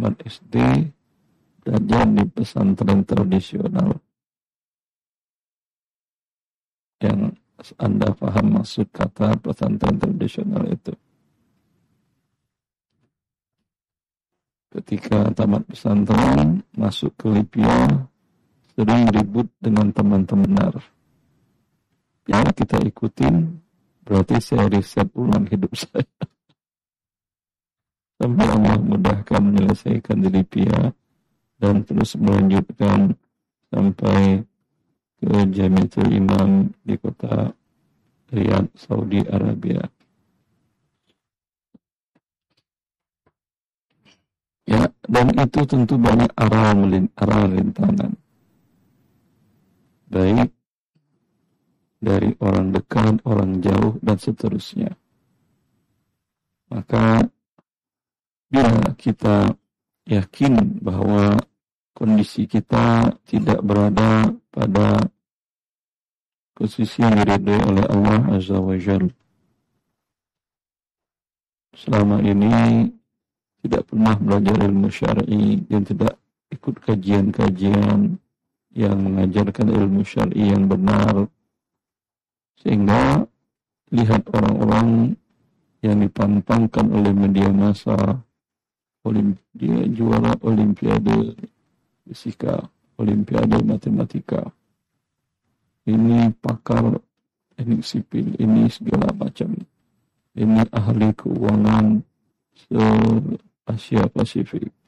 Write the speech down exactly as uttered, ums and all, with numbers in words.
tamat S D, belajar di pesantren tradisional. Yang Anda paham maksud kata pesantren tradisional itu. Ketika tamat pesantren, masuk ke Libya, sering ribut dengan teman-teman. Ya, kita ikutin, berarti saya riset ulang hidup saya. Sampai Allah mudahkan menyelesaikan di Libya, dan terus melanjutkan sampai ke Jamiatul Imam di kota Riyadh, Saudi Arabia. Ya, dan itu tentu banyak arah arah rintangan. Baik dari orang dekat, orang jauh, dan seterusnya. Maka bila kita yakin bahwa kondisi kita tidak berada pada posisi yang diridhoi oleh Allah Azza wa Jalla, selama ini tidak pernah belajar ilmu syar'i dan tidak ikut kajian-kajian yang mengajarkan ilmu syar'i yang benar, sehingga lihat orang-orang yang dipampangkan oleh media massa, dia juara olimpiade fisika, olimpiade matematika, ini pakar teknik sipil, ini segala macam, ini ahli keuangan se Asia Pasifik,